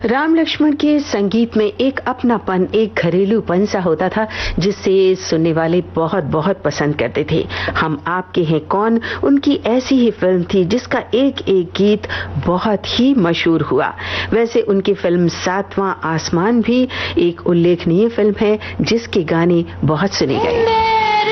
राम लक्ष्मण के संगीत में एक अपनापन, एक घरेलूपन सा होता था जिसे सुनने वाले बहुत बहुत पसंद करते थे। हम आपके हैं कौन उनकी ऐसी ही फिल्म थी जिसका एक एक गीत बहुत ही मशहूर हुआ। वैसे उनकी फिल्म सातवां आसमान भी एक उल्लेखनीय फिल्म है जिसके गाने बहुत सुने गए।